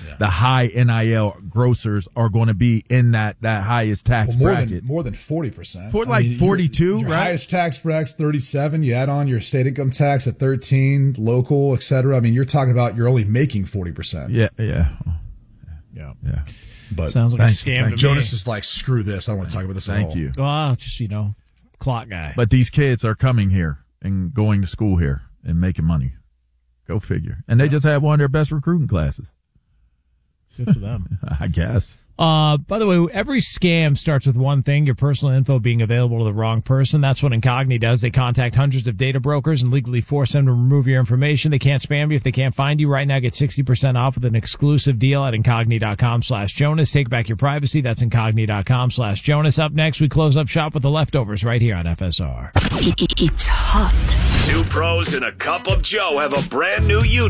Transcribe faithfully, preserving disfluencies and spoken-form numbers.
yeah. the high N I L grossers are going to be in that, that highest tax well, more bracket. Than, more than forty percent. For like I mean, forty-two, your, your right? highest tax bracket's thirty-seven. You add on your state income tax at thirteen, local, et cetera. I mean, you're talking about you're only making forty percent. Yeah, yeah. Yeah. Yeah. But sounds like a scam to me. Jonas is like, screw this. I don't want to talk about this at all. Thank you. Well, just, you know, clock guy. But these kids are coming here and going to school here and making money. Go figure. And they just had one of their best recruiting classes. Good for them. I guess. Uh, by the way, every scam starts with one thing, your personal info being available to the wrong person. That's what Incogni does. They contact hundreds of data brokers and legally force them to remove your information. They can't spam you if they can't find you. Right now, get sixty percent off with an exclusive deal at Incogni.com slash Jonas. Take back your privacy. That's Incogni.com slash Jonas. Up next, we close up shop with the leftovers right here on F S R. It's hot. Two pros and a cup of Joe have a brand new YouTube